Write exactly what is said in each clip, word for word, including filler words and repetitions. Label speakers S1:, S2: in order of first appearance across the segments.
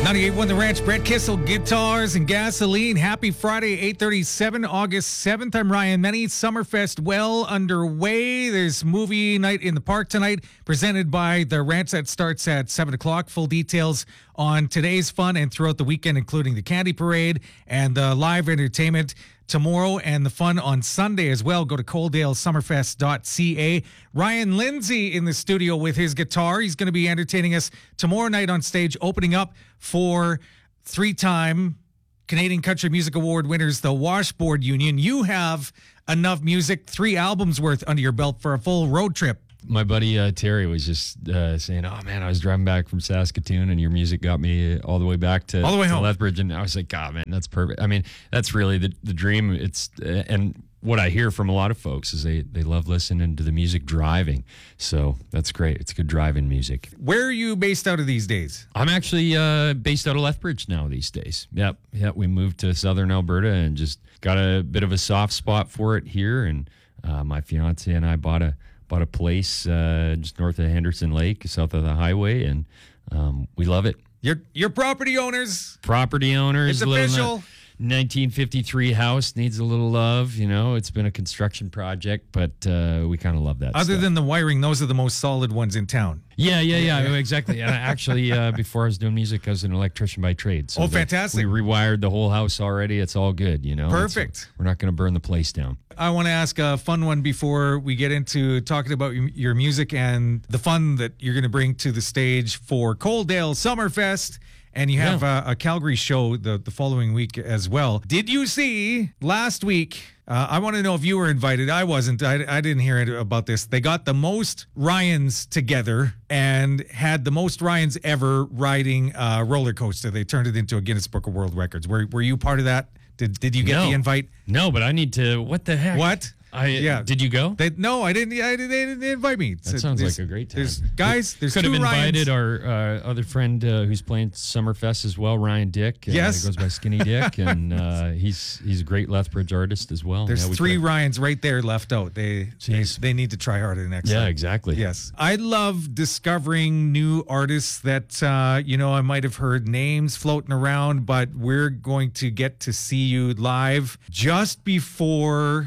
S1: ninety-eight point one The Ranch, Brett Kissel, guitars and gasoline. Happy Friday, eight thirty-seven, August seventh. I'm Ryan Menny. Summerfest well underway. There's movie night in the park tonight, presented by The Ranch. That starts at seven o'clock. Full details on today's fun and throughout the weekend, including the Candy Parade and the live entertainment tomorrow and the fun on Sunday as well. Go to coaldale summerfest dot c a. Ryan Lindsay in the studio with his guitar. He's going to be entertaining us tomorrow night on stage, opening up for three-time Canadian Country Music Award winners, the Washboard Union. You have enough music, three albums worth under your belt for a full road trip.
S2: My buddy uh, Terry was just uh, saying, oh, man, I was driving back from Saskatoon and your music got me all the way back to,
S1: all the way
S2: to
S1: home.
S2: Lethbridge. And I was like, God, man, that's perfect. I mean, that's really the, the dream. It's uh, and what I hear from a lot of folks is they, they love listening to the music driving. So that's great. It's good driving music.
S1: Where are you based out of these days?
S2: I'm actually uh, based out of Lethbridge now these days. Yep. Yep. We moved to southern Alberta and just got a bit of a soft spot for it here. And uh, my fiance and I bought a Bought a place uh, just north of Henderson Lake, south of the highway, and um, we love it.
S1: You're, you're property owners.
S2: Property owners.
S1: It's official.
S2: nineteen fifty-three house needs a little love. You know, it's been a construction project, but uh, we kind of love that
S1: Other
S2: stuff.
S1: than the wiring, those are the most solid ones in town.
S2: Yeah, yeah, yeah, yeah. exactly. And I actually, uh, before I was doing music, I was an electrician by trade. So
S1: oh,
S2: the,
S1: fantastic.
S2: We rewired the whole house already. It's all good, you know.
S1: Perfect.
S2: So we're not going to burn the place down.
S1: I want to ask a fun one before we get into talking about your, your music and the fun that you're going to bring to the stage for Coaldale Summerfest. And you have
S2: Yeah.
S1: a, a Calgary show the, the following week as well. Did you see last week? Uh, I want to know if you were invited. I wasn't. I, I didn't hear it about this. They got the most Ryans together and had the most Ryans ever riding a roller coaster. They turned it into a Guinness Book of World Records. Were, were you part of that? Did Did you get
S2: No.
S1: the invite?
S2: No, but I need to. What the heck?
S1: What?
S2: I,
S1: Yeah.
S2: Did you go?
S1: They, no, I didn't. I didn't. They didn't invite me.
S2: That sounds like a great time.
S1: There's guys. There's
S2: Could
S1: two
S2: have invited
S1: Ryans.
S2: our uh, other friend uh, who's playing Summerfest as well, Ryan Dick. Uh,
S1: Yes.
S2: he goes by Skinny Dick, and uh, he's he's a great Lethbridge artist as well.
S1: There's
S2: Yeah, we
S1: three
S2: could-
S1: Ryans right there left out. They, they
S2: Jeez.
S1: they need to try harder next
S2: Yeah,
S1: time.
S2: exactly.
S1: Yes. I love discovering new artists that, uh, you know, I might have heard names floating around, but we're going to get to see you live just before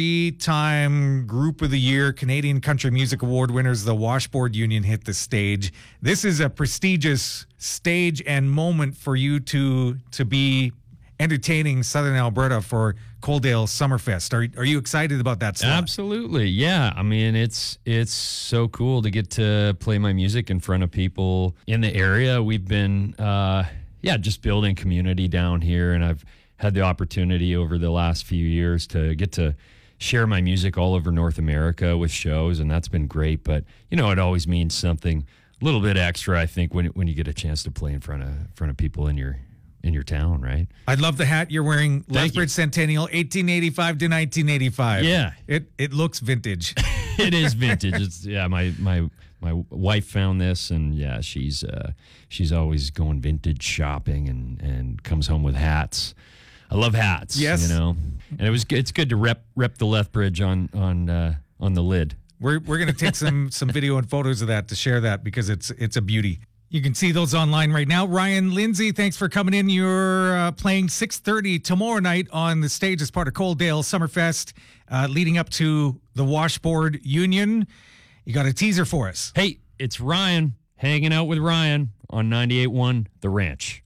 S1: three-time Group of the Year Canadian Country Music Award winners, the Washboard Union, hit the stage. This is a prestigious stage and moment for you to to be entertaining Southern Alberta for Coaldale Summerfest. Are, are you excited about that slot?
S2: Absolutely, yeah. I mean, it's it's so cool to get to play my music in front of people in the area. We've been, uh, yeah, just building community down here, and I've had the opportunity over the last few years to get to share my music all over North America with shows, and that's been great. But you know, it always means something a little bit extra, I think, when when you get a chance to play in front of in front of people in your in your town, right?
S1: I love the hat you're wearing.
S2: Thank
S1: Lethbridge
S2: you.
S1: Centennial, eighteen eighty-five to nineteen eighty-five.
S2: Yeah.
S1: It it looks vintage.
S2: It is vintage. It's yeah, my my my wife found this, and yeah, she's uh, she's always going vintage shopping and and comes home with hats. I love hats.
S1: Yes.
S2: You know, and it was good- it's good to rep rep the Lethbridge on on uh, on the lid.
S1: We're we're gonna take some some video and photos of that to share that because it's it's a beauty. You can see those online right now. Ryan Lindsay, thanks for coming in. You're uh, playing six thirty tomorrow night on the stage as part of Coaldale Summerfest, uh, leading up to the Washboard Union. You got a teaser for us.
S2: Hey, it's Ryan hanging out with Ryan on ninety-eight point one The Ranch.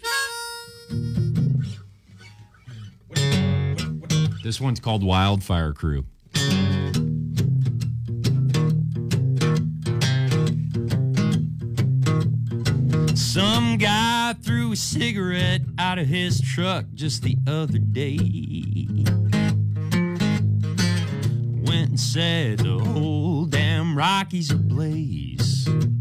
S2: This one's called Wildfire Crew. Some guy threw a cigarette out of his truck just the other day. Went and set the whole damn Rockies ablaze.